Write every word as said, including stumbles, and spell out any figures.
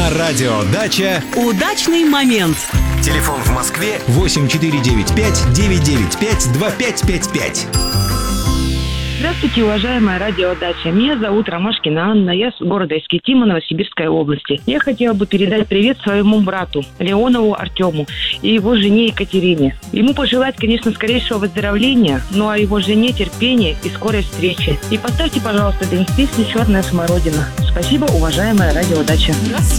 На радио «Дача» удачный момент. Телефон в Москве восемь четыре девять пять девять девять пять два пять пять пять. Здравствуйте, уважаемая радиодача. Меня зовут Ромашкина Анна. Я с города Искитима, Новосибирской области. Я хотела бы передать привет своему брату Леонову Артему и его жене Екатерине. Ему пожелать, конечно, скорейшего выздоровления, ну а его жене терпения и скорой встречи. И поставьте, пожалуйста, для них песню «Черная смородина». Спасибо, уважаемая радиодача. Раз.